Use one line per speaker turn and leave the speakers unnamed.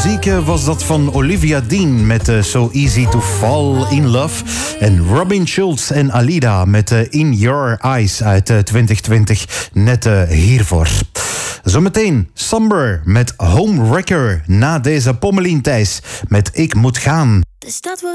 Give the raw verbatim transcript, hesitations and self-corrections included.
muziek was dat van Olivia Dean met uh, So Easy to Fall in Love. En Robin Schulz en Alida met uh, In Your Eyes uit uh, twintig twintig. Net uh, hiervoor. Zometeen Somber met Homewrecker. Na deze Pommelien Thijs met Ik Moet Gaan.
De stad wordt